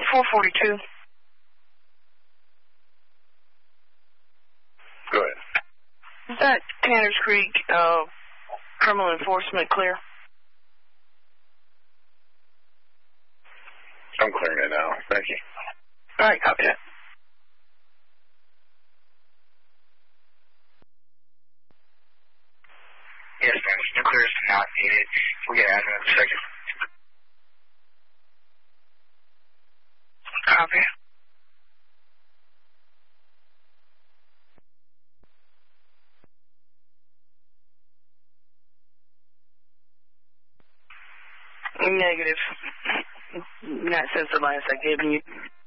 442. Go ahead. Is that Tanners Creek criminal enforcement clear? I'm clearing it now. Thank you. All right, copy that. Yes, ma'am. New clearance not needed. We'll get out in a second. Copy. Negative. Not since the last I gave you.